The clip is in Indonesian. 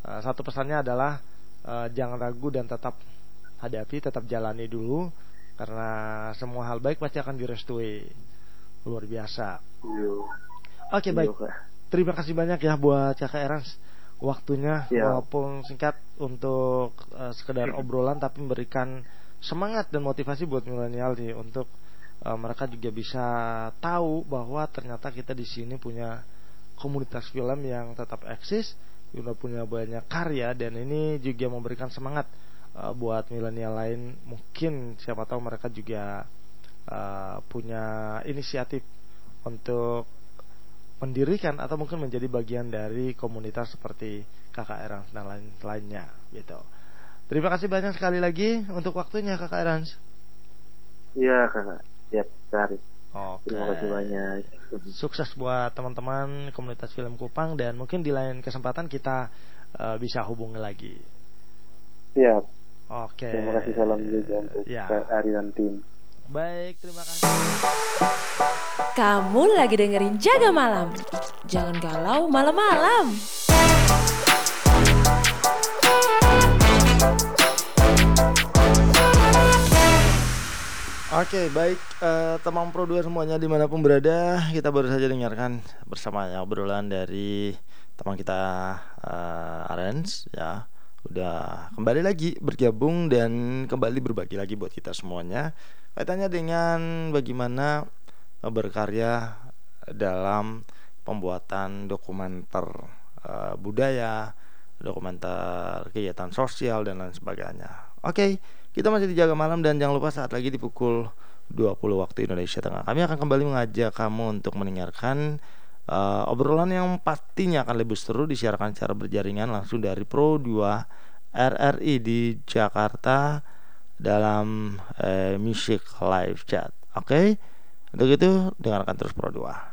Satu pesannya adalah jangan ragu dan tetap hadapi, tetap jalani dulu, karena semua hal baik pasti akan direstui. Luar biasa. Iya. Oke, Iya, baik. Kak. Terima kasih banyak ya buat Kakak Erans, waktunya Siap. walaupun singkat untuk sekedar obrolan, tapi memberikan semangat dan motivasi buat milenial nih untuk mereka juga bisa tahu bahwa ternyata kita di sini punya komunitas film yang tetap eksis, udah punya banyak karya, dan ini juga memberikan semangat buat milenial lain. Mungkin siapa tahu mereka juga punya inisiatif untuk mendirikan atau mungkin menjadi bagian dari komunitas seperti Kakak Erans dan lain-lainnya gitu. Terima kasih banyak sekali lagi untuk waktunya Kakak Erans. Iya, Kak. Siap, Kak. Oke. Terima kasih banyak. Sukses buat teman-teman komunitas film Kupang, dan mungkin di lain kesempatan kita bisa hubungi lagi. Siap. Oke. Terima kasih, salam juga untuk Ya. Kak Ari dan tim. Baik, terima kasih. Kamu lagi dengerin Jaga Malam. Jangan galau malam-malam. Oke, baik teman Pro 2 semuanya dimanapun berada, kita baru saja dengarkan bersama obrolan dari teman kita Arens ya. Udah kembali lagi bergabung dan kembali berbagi lagi buat kita semuanya kaitannya dengan bagaimana berkarya dalam pembuatan dokumenter budaya, dokumenter kegiatan sosial dan lain sebagainya. Oke, kita masih di Jaga Malam, dan jangan lupa saat lagi di pukul 20 waktu Indonesia Tengah kami akan kembali mengajak kamu untuk mendengarkan obrolan yang pastinya akan lebih seru, disiarkan secara berjaringan langsung dari Pro 2 RRI di Jakarta dalam Music Live Chat. Oke, untuk itu dengarkan terus Pro 2.